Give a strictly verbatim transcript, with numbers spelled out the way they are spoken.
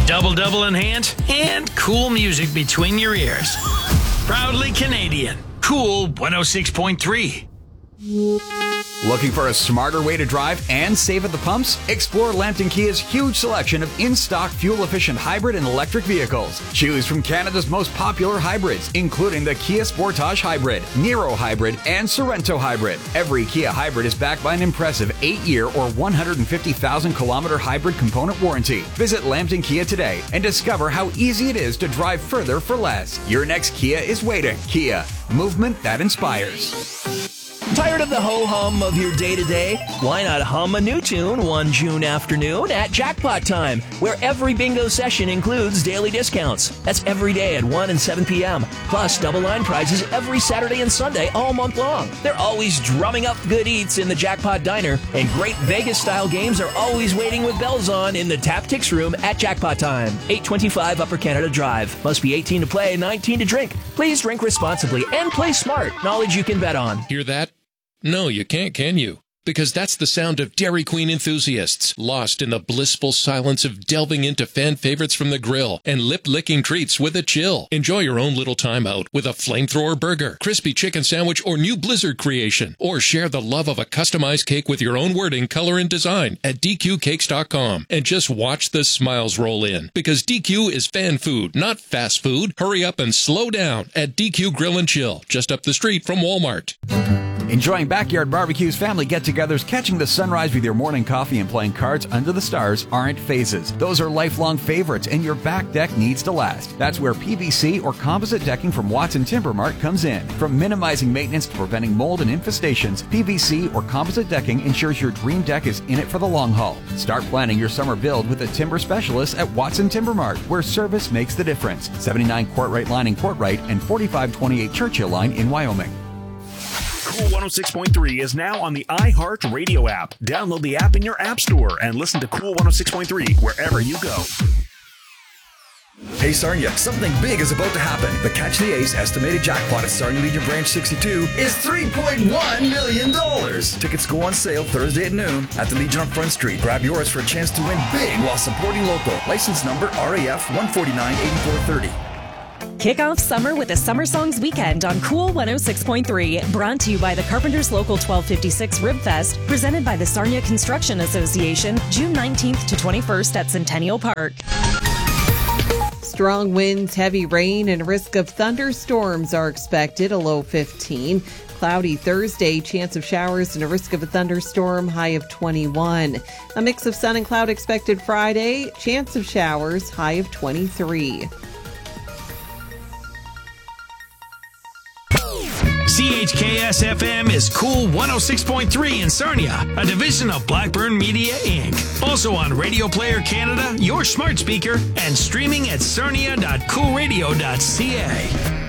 Double-double in hand and cool music between your ears. Proudly Canadian. Cool one oh six point three. Looking for a smarter way to drive and save at the pumps? Explore Lambton Kia's huge selection of in-stock fuel-efficient hybrid and electric vehicles. Choose from Canada's most popular hybrids, including the Kia Sportage Hybrid, Niro Hybrid, and Sorento Hybrid. Every Kia hybrid is backed by an impressive eight-year or one hundred fifty thousand kilometer hybrid component warranty. Visit Lambton Kia today and discover how easy it is to drive further for less. Your next Kia is waiting. Kia, movement that inspires. Tired of the ho-hum of your day-to-day? Why not hum a new tune one June afternoon at Jackpot Time, where every bingo session includes daily discounts. That's every day at one and seven p.m. Plus double line prizes every Saturday and Sunday all month long. They're always drumming up good eats in the Jackpot Diner, and great Vegas-style games are always waiting with bells on in the Tap-Tix Room at Jackpot Time. eight twenty-five Upper Canada Drive. Must be eighteen to play, nineteen to drink. Please drink responsibly and play smart. Knowledge you can bet on. Hear that? No, you can't, can you? Because that's the sound of Dairy Queen enthusiasts, lost in the blissful silence of delving into fan favorites from the grill and lip-licking treats with a chill. Enjoy your own little time out with a flamethrower burger, crispy chicken sandwich, or new Blizzard creation. Or share the love of a customized cake with your own wording, color, and design at d q cakes dot com. And just watch the smiles roll in, because D Q is fan food, not fast food. Hurry up and slow down at D Q Grill and Chill, just up the street from Walmart. Enjoying backyard barbecues, family get-togethers, catching the sunrise with your morning coffee, and playing cards under the stars aren't phases. Those are lifelong favorites, and your back deck needs to last. That's where P V C or composite decking from Watson Timber Mart comes in. From minimizing maintenance to preventing mold and infestations, P V C or composite decking ensures your dream deck is in it for the long haul. Start planning your summer build with a timber specialist at Watson Timber Mart, where service makes the difference. seventy-nine Courtright Line in Courtright and forty-five twenty-eight Churchill Line in Wyoming. Cool one oh six point three is now on the iHeart Radio app. Download the app in your app store and listen to Cool one oh six point three wherever you go. Hey Sarnia, something big is about to happen. The Catch the Ace estimated jackpot at Sarnia Legion Branch sixty-two is three point one million dollars. Tickets go on sale Thursday at noon at the Legion on Front Street. Grab yours for a chance to win big while supporting local. License number R A F one forty-nine eighty-four thirty. Kick off summer with a Summer Songs Weekend on Cool one oh six point three. Brought to you by the Carpenters Local twelve fifty-six Rib Fest. Presented by the Sarnia Construction Association. June nineteenth to twenty-first at Centennial Park. Strong winds, heavy rain, and risk of thunderstorms are expected. A low fifteen. Cloudy Thursday, chance of showers and a risk of a thunderstorm, high of twenty-one. A mix of sun and cloud expected Friday. Chance of showers, high of twenty-three. C H K S F M is Cool one oh six point three in Sarnia, a division of Blackburn Media, Incorporated. Also on Radio Player Canada, your smart speaker, and streaming at sarnia dot cool radio dot c a.